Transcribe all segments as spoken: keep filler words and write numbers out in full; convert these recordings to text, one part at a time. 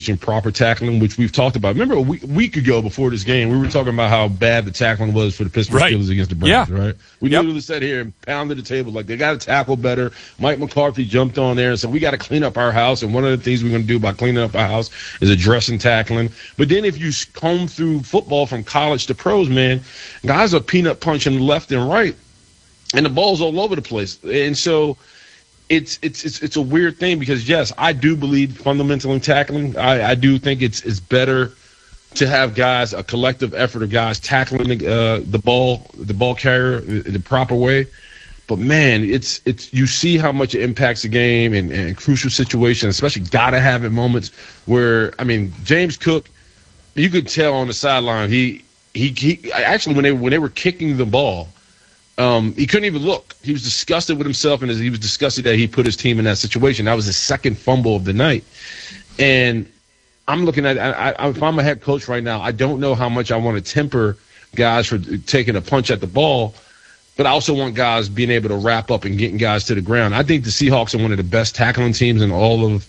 proper tackling, which we've talked about. Remember a week, week ago before this game, we were talking about how bad the tackling was for the Pittsburgh right. Steelers against the Browns, yeah. right? We yep. literally sat here and pounded the table like they got to tackle better. Mike McCarthy jumped on there and said, we got to clean up our house, and one of the things we're going to do by cleaning up our house is addressing tackling. But then if you comb through football from college to pros, man, guys are peanut punching left and right, and the ball's all over the place. And so It's it's it's it's a weird thing because, yes, I do believe fundamental in tackling. I, I do think it's it's better to have guys, a collective effort of guys tackling the, uh, the ball, the ball carrier the proper way. But, man, it's it's you see how much it impacts the game and, and crucial situations, especially gotta have it moments where, I mean, James Cook, you could tell on the sideline, he he he actually when they when they were kicking the ball, Um, he couldn't even look. He was disgusted with himself, and he was disgusted that he put his team in that situation. That was his second fumble of the night. And I'm looking at I, I, if I'm a head coach right now, I don't know how much I want to temper guys for taking a punch at the ball, but I also want guys being able to wrap up and getting guys to the ground. I think the Seahawks are one of the best tackling teams in all of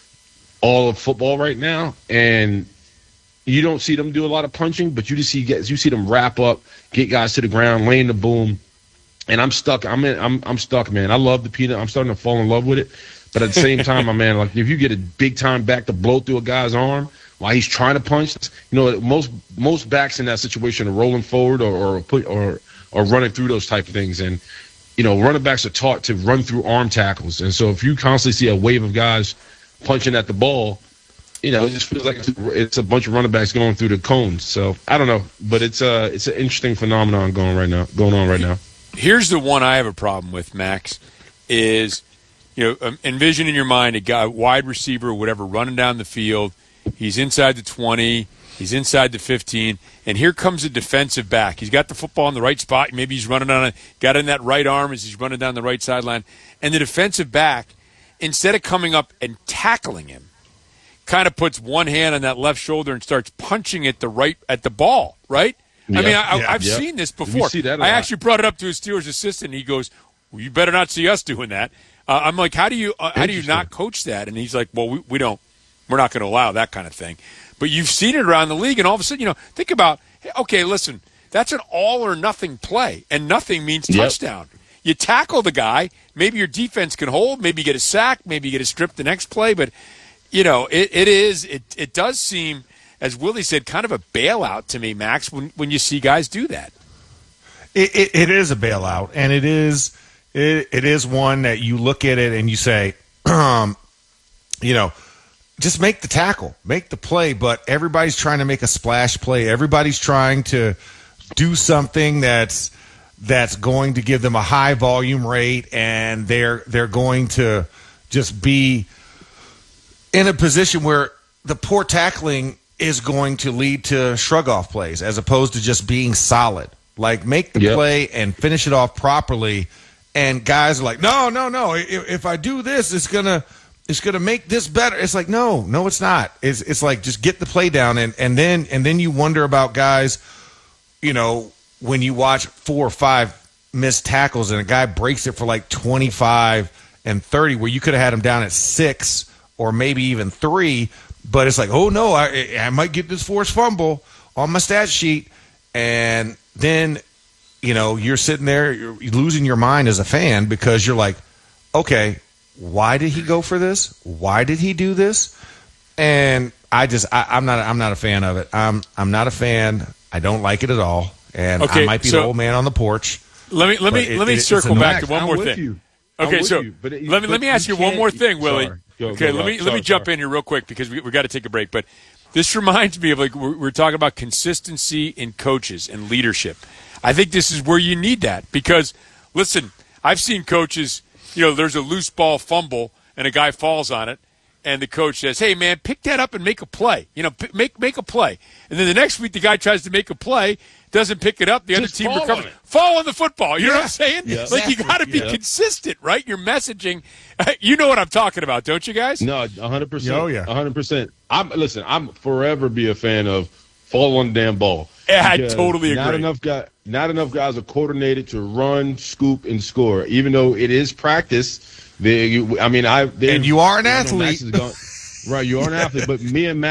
all of football right now, and you don't see them do a lot of punching, but you just see you see them wrap up, get guys to the ground, laying the boom. And I'm stuck. I'm in, I'm I'm stuck, man. I love the peanut. I'm starting to fall in love with it. But at the same time, my man, like if you get a big time back to blow through a guy's arm while he's trying to punch, you know, most most backs in that situation are rolling forward or or put or or running through those type of things. And you know, running backs are taught to run through arm tackles. And so if you constantly see a wave of guys punching at the ball, you know, it just feels like it's, it's a bunch of running backs going through the cones. So I don't know, but it's a it's an interesting phenomenon going right now, going on right now. Here's the one I have a problem with, Max, is, you know, um, envision in your mind a guy, wide receiver or whatever, running down the field. He's inside the twenty. He's inside the fifteen. And here comes a defensive back. He's got the football in the right spot. Maybe he's running on a, got in that right arm as he's running down the right sideline. And the defensive back, instead of coming up and tackling him, kind of puts one hand on that left shoulder and starts punching at the right at the ball, right? Yeah, I mean, I, yeah, I've yeah. seen this before. See that I actually brought it up to his Steelers assistant, and he goes, well, you better not see us doing that. Uh, I'm like, how do you uh, how do you not coach that? And he's like, well, we, we don't. We're not going to allow that kind of thing. But you've seen it around the league, and all of a sudden, you know, think about, okay, listen, that's an all-or-nothing play, and nothing means touchdown. Yep. You tackle the guy, maybe your defense can hold, maybe you get a sack, maybe you get a strip the next play, but, you know, it, it is, it, it does seem, as Willie said, kind of a bailout to me, Max, when, when you see guys do that. It, it, it is a bailout, and it is it, it is one that you look at it and you say, um, you know, just make the tackle, make the play, but everybody's trying to make a splash play. Everybody's trying to do something that's that's going to give them a high volume rate, and they're they're going to just be in a position where the poor tackling is going to lead to shrug-off plays as opposed to just being solid. Like, make the yep. play and finish it off properly. And guys are like, no, no, no. If, if I do this, it's gonna it's gonna make this better. It's like, no, no, it's not. It's it's like, just get the play down, and, and then and then you wonder about guys, you know, when you watch four or five missed tackles and a guy breaks it for like twenty-five and thirty, where you could have had him down at six or maybe even three. But it's like, oh, no, I, I might get this forced fumble on my stat sheet. And then, you know, you're sitting there, you're losing your mind as a fan because you're like, okay, why did he go for this? Why did he do this? And I just, I, I'm not, I'm not a fan of it. I'm, I'm not a fan. I don't like it at all. And okay, I might be so the old man on the porch. Let me, let me, it, let me it, circle back to one I'm more with thing. You. Okay, so you, it, let me let me ask you, you one more thing, Willie. Go, okay, go, let me sorry, let me jump sorry. in here real quick because we we got to take a break. But this reminds me of, like, we're, we're talking about consistency in coaches and leadership. I think this is where you need that because, listen, I've seen coaches, you know, there's a loose ball fumble and a guy falls on it, and the coach says, "Hey, man, pick that up and make a play. You know, p- make make a play." And then the next week, the guy tries to make a play, doesn't pick it up. The Just other team fall recovers. on it. Fall on the football. You yeah. know what I'm saying? Yeah. Like, you got to be yeah. consistent, right? Your messaging. You know what I'm talking about, don't you guys? No, one hundred percent. Oh, yeah. one hundred percent. I'm listen. I'm forever be a fan of fall on the damn ball. Yeah, I totally agree. Not enough guy, not enough guys are coordinated to run, scoop, and score. Even though it is practice, they, you, I mean, I and you are an athlete. Right, you are an athlete, but me and Matt